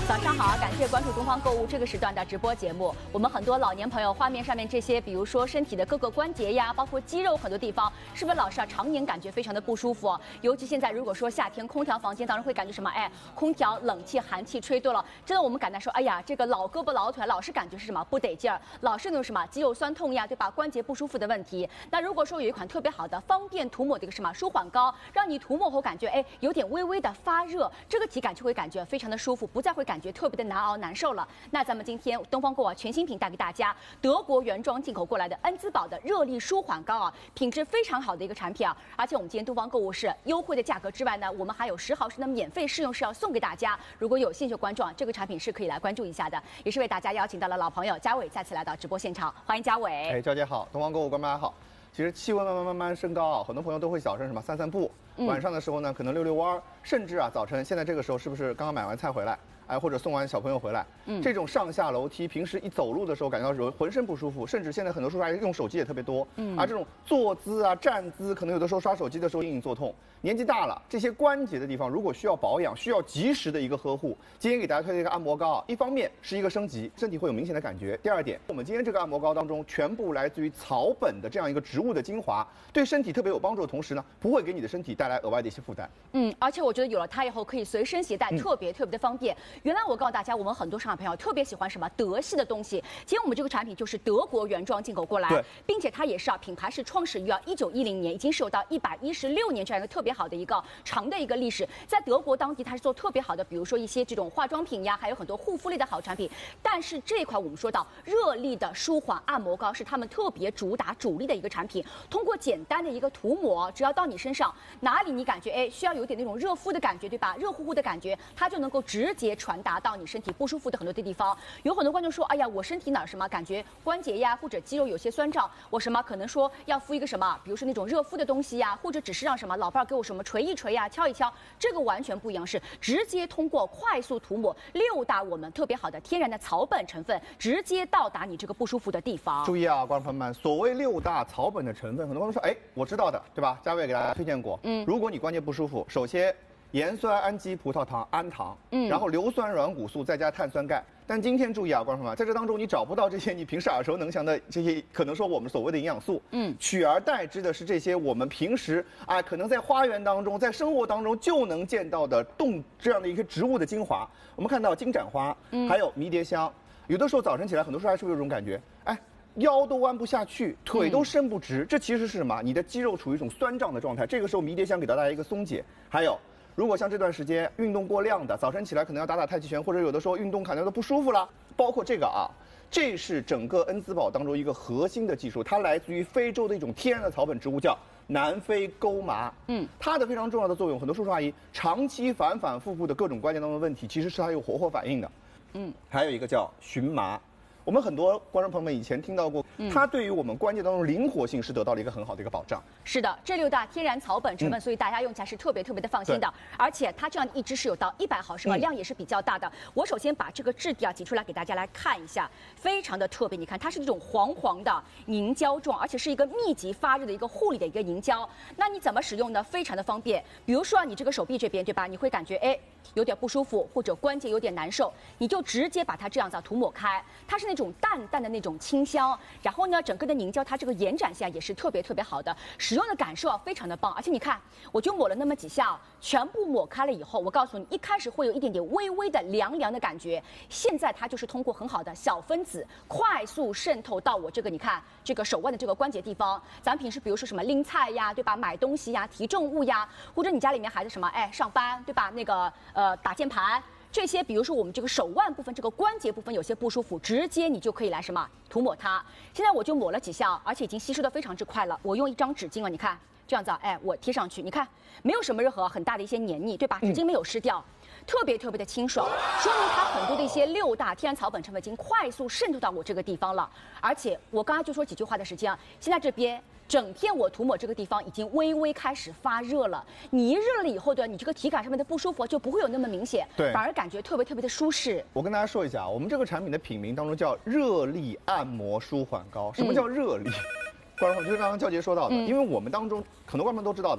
早上好，感谢关注东方购物这个时段的直播节目。我们很多老年朋友，画面上面这些，比如说身体的各个关节呀，包括肌肉很多地方，是不是老是常年感觉非常的不舒服？尤其现在如果说夏天空调房间当中会感觉什么？哎，空调冷气寒气吹多了，真的我们感到说，哎呀，这个老胳膊老腿老是感觉是什么不得劲儿，老是那种什么肌肉酸痛呀，对吧？关节不舒服的问题。那如果说有一款特别好的方便涂抹的一个什么舒缓膏，让你涂抹后感觉哎有点微微的发热，这个体感就会感觉非常的舒服，不再会感觉特别的难熬难受了。那咱们今天东方购物全新品带给大家，德国原装进口过来的恩姿宝的热力舒缓膏啊，品质非常好的一个产品啊。而且我们今天东方购物是优惠的价格之外呢，我们还有10毫升的免费试用是要送给大家。如果有兴趣关注啊，这个产品是可以来关注一下的。也是为大家邀请到了老朋友嘉伟再次来到直播现场，欢迎嘉伟。 哎，娇姐好，东方购物观众大家好。其实气温慢慢升高啊，很多朋友都会小声什么散散步，晚上的时候呢可能溜溜弯，甚至啊早晨现在这个时候是不是刚刚买完菜回来？哎，或者送完小朋友回来，这种上下楼梯，平时一走路的时候感觉到浑身不舒服，甚至现在很多叔叔阿姨用手机也特别多，而这种坐姿啊、站姿，可能有的时候刷手机的时候隐隐作痛。年纪大了，这些关节的地方如果需要保养，需要及时的一个呵护，今天给大家推荐一个按摩膏啊，一方面是一个升级，身体会有明显的感觉；第二点，我们今天这个按摩膏当中全部来自于草本的这样一个植物的精华，对身体特别有帮助的同时呢，不会给你的身体带来额外的一些负担。 而且我觉得有了它以后可以随身携带，特别的方便。原来我告诉大家，我们很多上海朋友特别喜欢什么德系的东西。其实我们这个产品就是德国原装进口过来，并且它也是品牌是创始于1910年，已经是有到116年这样一个特别好的一个长的一个历史。在德国当地，它是做特别好的，比如说一些这种化妆品呀，还有很多护肤类的好产品。但是这一款我们说到热力的舒缓按摩膏是他们特别主力的一个产品。通过简单的一个涂抹，只要到你身上哪里你感觉哎需要有点那种热敷的感觉，对吧？热乎乎的感觉，它就能够直接传达到你身体不舒服的很多的地方。有很多观众说，哎呀，我身体哪儿什么感觉关节呀或者肌肉有些酸胀，我什么可能说要敷一个什么，比如说那种热敷的东西呀，或者只是让什么老伴儿给我什么捶一捶呀、敲一敲，这个完全不一样，是直接通过快速涂抹6大我们特别好的天然的草本成分，直接到达你这个不舒服的地方。 注意啊，观众朋友们，所谓6大草本的成分，很多观众说，哎，我知道的，对吧？嘉伟给大家推荐过。如果你关节不舒服，首先盐酸氨基葡萄糖氨糖，然后硫酸软骨素，再加碳酸钙。但今天注意啊，观众朋友们，在这当中你找不到这些你平时耳熟能详的这些，可能说我们所谓的营养素，取而代之的是这些我们平时可能在花园当中，在生活当中就能见到的这样的一个植物的精华。我们看到金盏花，还有迷迭香，有的时候早晨起来，很多时候还是会有这种感觉，哎，腰都弯不下去，腿都伸不直，这其实是什么？你的肌肉处于一种酸胀的状态，这个时候迷迭香给到大家一个松解。还有，如果像这段时间运动过量的，早晨起来可能要打太极拳，或者有的时候运动感觉到不舒服了，包括这个这是整个恩姿宝当中一个核心的技术，它来自于非洲的一种天然的草本植物，叫南非钩麻。它的非常重要的作用，很多叔叔阿姨长期反复的各种关节当中的问题，其实是它有活反应的。还有一个叫荨麻。我们很多观众朋友们以前听到过，它对于我们关节当中灵活性是得到了一个很好的一个保障。 是的，这6大天然草本成分，所以大家用起来是特别的放心的。而且它这样一支是有到100毫升，量也是比较大的。我首先把这个质地挤出来给大家来看一下，非常的特别。你看，它是这种黄黄的凝胶状，而且是一个密集发热的一个护理的一个凝胶。那你怎么使用呢？非常的方便。比如说你这个手臂这边，对吧？你会感觉哎有点不舒服，或者关节有点难受，你就直接把它这样子涂抹开，它是那种淡淡的那种清香，然后呢，整个的凝胶它这个延展性也是特别好的，使用的感受非常的棒。而且你看，我就抹了那么几下，全部抹开了以后，我告诉你，一开始会有一点点微微的凉的感觉，现在它就是通过很好的小分子快速渗透到我这个你看这个手腕的这个关节地方。咱平时比如说什么拎菜呀，对吧？买东西呀，提重物呀，或者你家里面孩子什么上班，对吧？那个打键盘。这些，比如说我们这个手腕部分、这个关节部分有些不舒服，直接你就可以来什么涂抹它。现在我就抹了几下，而且已经吸收的非常之快了。我用一张纸巾你看这样子我贴上去，你看没有什么任何很大的一些黏腻，对吧？纸巾没有湿掉。特别的清爽，说明它很多的一些6大天然草本成分已经快速渗透到我这个地方了。而且我刚刚就说几句话的时间现在这边整片我涂抹这个地方已经微开始发热了。你一热了以后的，你这个体感上面的不舒服就不会有那么明显，反而感觉特别的舒适。 我跟大家说一下，我们这个产品的品名当中叫热力按摩舒缓膏。什么叫热力？观众就是刚刚娇杰说到的，因为我们当中很多观众都知道的。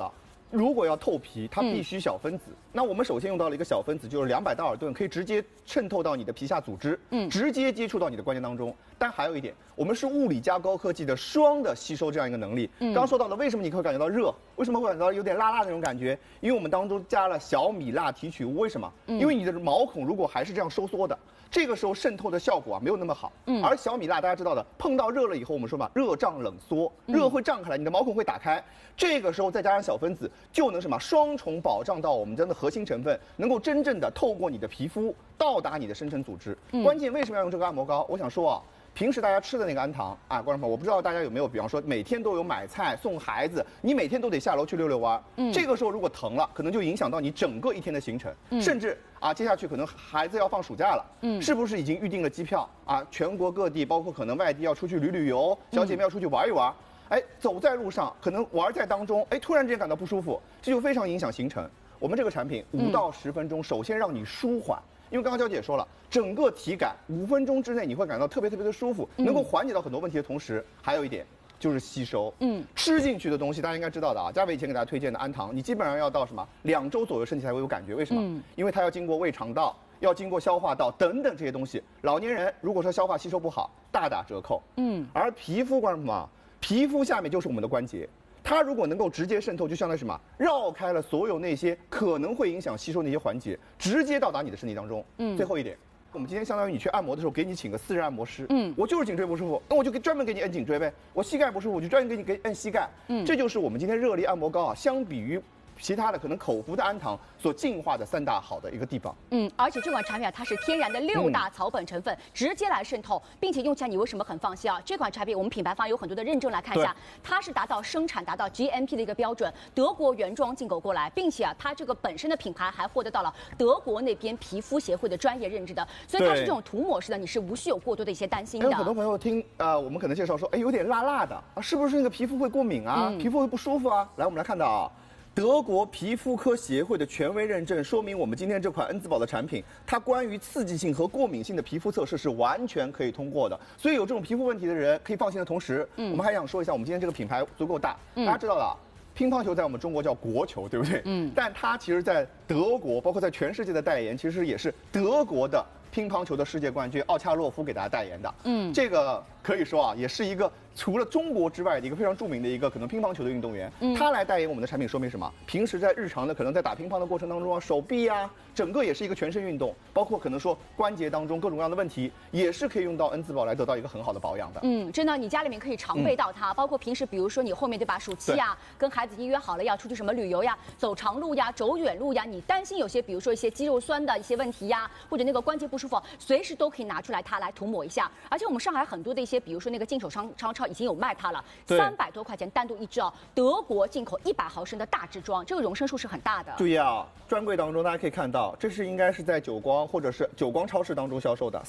如果要透皮，它必须小分子。那我们首先用到了一个小分子，就是200道尔顿，可以直接渗透到你的皮下组织，直接接触到你的关节当中。但还有一点，我们是物理加高科技的双的吸收这样一个能力。刚刚说到了，为什么你会感觉到热？为什么会感觉到有点辣辣的那种感觉？因为我们当中加了小米辣提取物。为什么？因为你的毛孔如果还是这样收缩的，这个时候渗透的效果没有那么好。而小米辣大家知道的，碰到热了以后，我们说嘛，热胀冷缩，热会胀开来，你的毛孔会打开。这个时候再加上小分子，就能什么双重保障到我们真的核心成分，能够真正的透过你的皮肤到达你的深层组织。关键为什么要用这个按摩膏？我想说啊，平时大家吃的那个氨糖啊，观众朋友，我不知道大家有没有，比方说每天都有买菜送孩子，你每天都得下楼去遛遛弯。这个时候如果疼了，可能就影响到你整个一天的行程，甚至啊，接下去可能孩子要放暑假了，是不是已经预定了机票啊？全国各地，包括可能外地要出去旅游，小姐妹要出去玩一玩。哎，走在路上，可能玩在当中，哎，突然之间感到不舒服，这就非常影响行程。我们这个产品5到10分钟，首先让你舒缓，因为刚刚娇姐也说了，整个体感5分钟之内你会感到特别的舒服，能够缓解到很多问题的同时，还有一点就是吸收。吃进去的东西大家应该知道的啊，嘉伟以前给大家推荐的氨糖，你基本上要到什么2周左右身体才会有感觉，为什么？因为它要经过胃肠道。要经过消化道等等这些东西，老年人如果说消化吸收不好，大打折扣。而皮肤观众朋友，皮肤下面就是我们的关节，它如果能够直接渗透，就相当于什么？绕开了所有那些可能会影响吸收那些环节，直接到达你的身体当中。最后一点，我们今天相当于你去按摩的时候，给你请个私人按摩师。我就是颈椎不舒服，那我就专门给你摁颈椎呗。我膝盖不舒服，我就专门给你摁膝盖。这就是我们今天热力按摩膏啊，相比于其他的可能口服的氨糖所进化的3大好的一个地方。 而且这款产品啊，它是天然的6大草本成分，直接来渗透，并且用起来你为什么很放心啊？这款产品我们品牌方有很多的认证，来看一下，它是达到生产达到 GMP 的一个标准，德国原装进口过来，并且啊，它这个本身的品牌还获得到了德国那边皮肤协会的专业认证的，所以它是这种涂抹式的，你是无需有过多的一些担心的。 有很多朋友听我们可能介绍说，哎，有点辣辣的啊，是不是那个皮肤会过敏啊？皮肤会不舒服啊？来，我们来看到啊。德国皮肤科协会的权威认证，说明我们今天这款恩滋宝的产品，它关于刺激性和过敏性的皮肤测试是完全可以通过的。所以有这种皮肤问题的人可以放心的同时，我们还想说一下，我们今天这个品牌足够大，大家知道了。乒乓球在我们中国叫国球，对不对？但它其实，在德国，包括在全世界的代言，其实也是德国的乒乓球的世界冠军奥恰洛夫给大家代言的。这个可以说啊，也是一个除了中国之外的一个非常著名的一个可能乒乓球的运动员。他来代言我们的产品，说明什么？平时在日常的可能在打乒乓的过程当中啊，手臂啊，整个也是一个全身运动，包括可能说关节当中各种各样的问题，也是可以用到恩滋宝来得到一个很好的保养的。 真的，你家里面可以常备到它，包括平时比如说你后面对吧，暑期啊，跟孩子已经约好了要出去什么旅游呀，走长路呀，走远路呀，你担心有些比如说一些肌肉酸的一些问题呀，或者那个关节不舒服，随时都可以拿出来它来涂抹一下。而且我们上海很多的一些，比如说那个进口商超已经有卖它了，300多块钱单独一支哦，德国进口100毫升的大支装，这个容升数是很大的。 注意啊，专柜当中大家可以看到，这是应该是在久光或者是久光超市当中销售的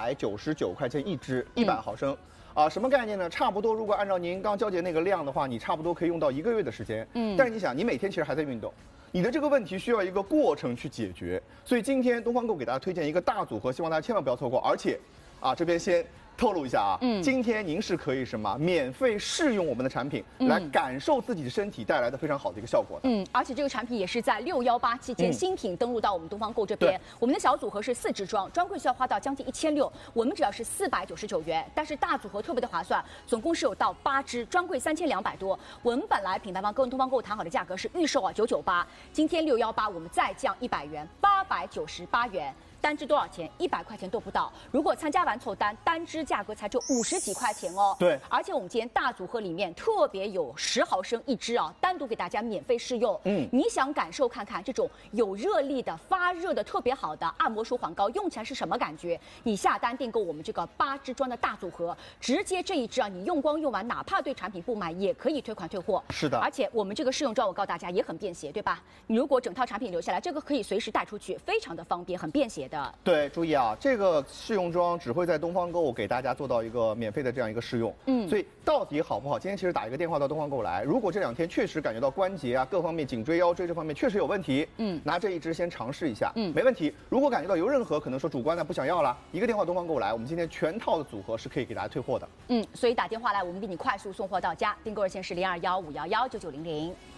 ，399块钱一支，100毫升。什么概念呢？差不多，如果按照您刚交结那个量的话，你差不多可以用到1个月的时间。但是你想，你每天其实还在运动，你的这个问题需要一个过程去解决。所以今天东方购给大家推荐一个大组合，希望大家千万不要错过。而且，这边先透露一下啊，今天您是可以什么免费试用我们的产品，来感受自己的身体带来的非常好的一个效果的。 而且这个产品也是在618期间新品登陆到我们东方购这边，我们的小组合是4支装，专柜需要花到将近1600，我们只要是499元，但是大组合特别的划算，总共是有到8支，专柜3200多。我们本来品牌方跟东方购谈好的价格是预售啊998，今天618我们再降100元，898元。单支多少钱？100块钱都不到。如果参加完凑单，单支价格才就50几块钱哦。 对， 而且我们今天大组合里面特别有10毫升一支啊，单独给大家免费试用。你想感受看看这种有热力的、发热的特别好的按摩舒缓膏用起来是什么感觉？你下单订购我们这个8支装的大组合，直接这一支啊，你用光用完，哪怕对产品不买也可以退款退货。 是的， 而且我们这个试用装我告诉大家也很便携，对吧？你如果整套产品留下来，这个可以随时带出去，非常的方便，很便携。 对，注意啊，这个试用装只会在东方购给大家做到一个免费的这样一个试用。所以到底好不好？今天其实打一个电话到东方购来，如果这2天确实感觉到关节啊各方面、颈椎、腰椎这方面确实有问题，拿这一支先尝试一下，没问题。如果感觉到有任何可能说主观的不想要了，一个电话东方购来，我们今天全套的组合是可以给大家退货的。 所以打电话来，我们给你快速送货到家。订购热线是0215119900。